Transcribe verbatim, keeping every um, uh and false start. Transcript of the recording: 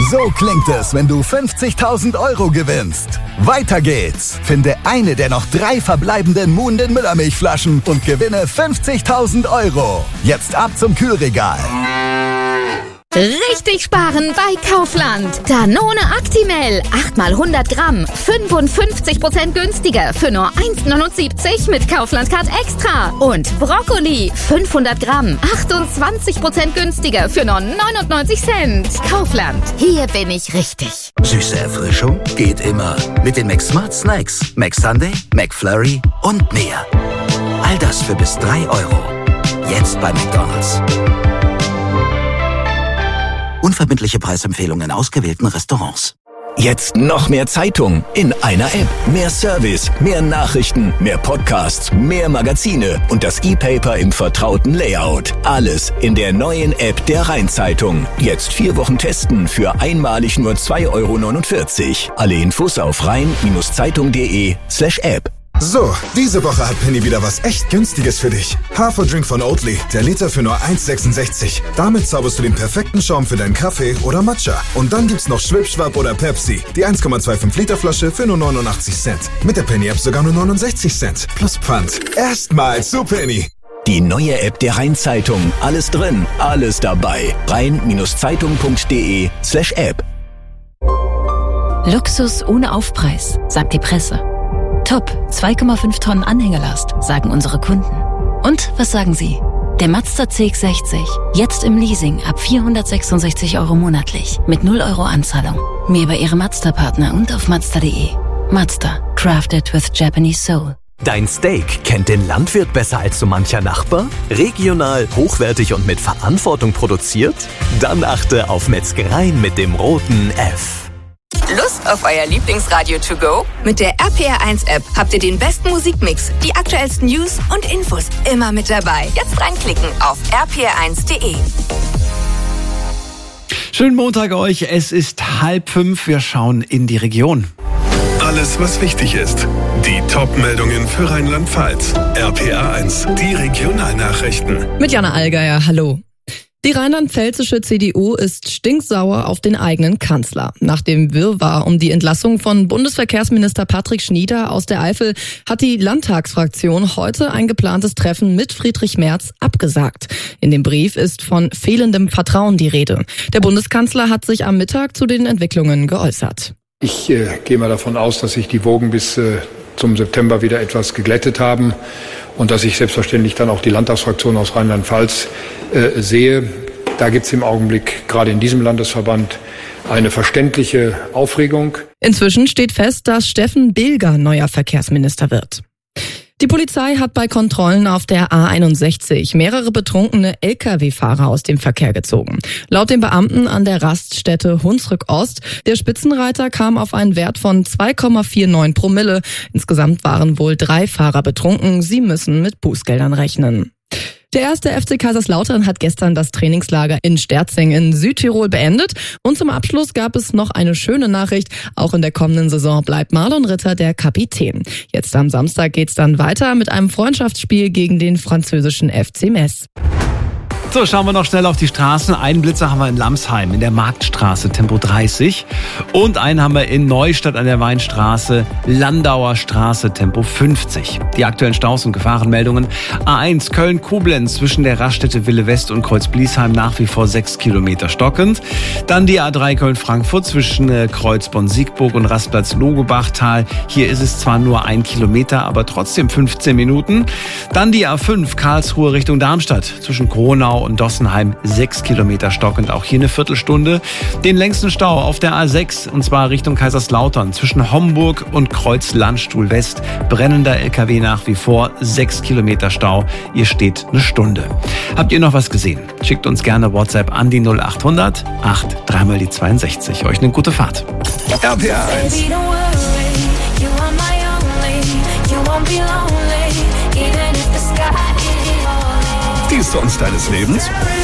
So klingt es, wenn du fünfzigtausend Euro gewinnst. Weiter geht's. Finde eine der noch drei verbleibenden Moon den Müllermilchflaschen und gewinne fünfzigtausend Euro. Jetzt ab zum Kühlregal. Richtig sparen bei Kaufland. Danone Actimel. acht mal hundert Gramm. fünfundfünfzig Prozent günstiger für nur eins neunundsiebzig mit Kaufland-Card Extra. Und Brokkoli. fünfhundert Gramm. achtundzwanzig Prozent günstiger für nur neunundneunzig Cent. Kaufland. Hier bin ich richtig. Süße Erfrischung geht immer. Mit den McSmart Snacks. McSunday, McFlurry und mehr. All das für bis drei Euro. Jetzt bei McDonald's. Unverbindliche Preisempfehlungen in ausgewählten Restaurants. Jetzt noch mehr Zeitung in einer App. Mehr Service, mehr Nachrichten, mehr Podcasts, mehr Magazine und das E-Paper im vertrauten Layout. Alles in der neuen App der Rhein-Zeitung. Jetzt vier Wochen testen für einmalig nur zwei Euro neunundvierzig. Alle Infos auf rhein-zeitung.de slash app. So, diese Woche hat Penny wieder was echt Günstiges für dich. Haferdrink von Oatly, der Liter für nur eins sechsundsechzig. Damit zauberst du den perfekten Schaum für deinen Kaffee oder Matcha. Und dann gibt's noch Schwipschwapp oder Pepsi, die eins Komma fünfundzwanzig Liter Flasche für nur neunundachtzig Cent. Mit der Penny-App sogar nur neunundsechzig Cent. Plus Pfand. Erstmals zu Penny. Die neue App der Rhein-Zeitung. Alles drin, alles dabei. rhein-zeitung.de slash app. Luxus ohne Aufpreis, sagt die Presse. Top, zwei Komma fünf Tonnen Anhängelast, sagen unsere Kunden. Und was sagen Sie? Der Mazda C X sechzig, jetzt im Leasing ab vierhundertsechsundsechzig Euro monatlich, mit null Euro Anzahlung. Mehr bei Ihrem Mazda-Partner und auf mazda punkt de. Mazda, crafted with Japanese soul. Dein Steak kennt den Landwirt besser als so mancher Nachbar? Regional, hochwertig und mit Verantwortung produziert? Dann achte auf Metzgereien mit dem roten F. Lust auf euer Lieblingsradio to go? Mit der R P R eins App habt ihr den besten Musikmix, die aktuellsten News und Infos immer mit dabei. Jetzt reinklicken auf r p r eins punkt de. Schönen Montag euch, es ist halb fünf, wir schauen in die Region. Alles, was wichtig ist. Die Top-Meldungen für Rheinland-Pfalz. R P R eins, die Regionalnachrichten. Mit Jana Allgeier, hallo. Die rheinland-pfälzische C D U ist stinksauer auf den eigenen Kanzler. Nach dem Wirrwarr um die Entlassung von Bundesverkehrsminister Patrick Schnieder aus der Eifel hat die Landtagsfraktion heute ein geplantes Treffen mit Friedrich Merz abgesagt. In dem Brief ist von fehlendem Vertrauen die Rede. Der Bundeskanzler hat sich am Mittag zu den Entwicklungen geäußert. Ich äh, gehe mal davon aus, dass sich die Wogen bis äh, zum September wieder etwas geglättet haben und dass ich selbstverständlich dann auch die Landtagsfraktion aus Rheinland-Pfalz äh, sehe. Da gibt es im Augenblick gerade in diesem Landesverband eine verständliche Aufregung. Inzwischen steht fest, dass Steffen Bilger neuer Verkehrsminister wird. Die Polizei hat bei Kontrollen auf der A einundsechzig mehrere betrunkene L K W-Fahrer aus dem Verkehr gezogen. Laut den Beamten an der Raststätte Hunsrück Ost, der Spitzenreiter kam auf einen Wert von zwei Komma neunundvierzig Promille. Insgesamt waren wohl drei Fahrer betrunken. Sie müssen mit Bußgeldern rechnen. Der erste F C Kaiserslautern hat gestern das Trainingslager in Sterzing in Südtirol beendet. Und zum Abschluss gab es noch eine schöne Nachricht. Auch in der kommenden Saison bleibt Marlon Ritter der Kapitän. Jetzt am Samstag geht's dann weiter mit einem Freundschaftsspiel gegen den französischen F C Metz. So, schauen wir noch schnell auf die Straßen. Einen Blitzer haben wir in Lamsheim in der Marktstraße, Tempo dreißig. Und einen haben wir in Neustadt an der Weinstraße, Landauer Straße, Tempo fünfzig. Die aktuellen Staus und Gefahrenmeldungen. A eins Köln-Koblenz zwischen der Raststätte Wille West und Kreuz-Bliesheim nach wie vor sechs Kilometer stockend. Dann die A drei Köln-Frankfurt zwischen Kreuz Bonn-Siegburg und Rastplatz Logebachtal. Hier ist es zwar nur ein Kilometer, aber trotzdem fünfzehn Minuten. Dann die A fünf Karlsruhe Richtung Darmstadt zwischen Kronau und Dossenheim sechs Kilometer stockend, auch hier eine Viertelstunde. Den längsten Stau auf der A sechs, und zwar Richtung Kaiserslautern, zwischen Homburg und Kreuz-Landstuhl West. Brennender L K W nach wie vor, sechs Kilometer Stau. Ihr steht eine Stunde. Habt ihr noch was gesehen? Schickt uns gerne WhatsApp an die null acht hundert acht drei mal die zweiundsechzig. Euch eine gute Fahrt. R P R eins. Die Songs deines Lebens?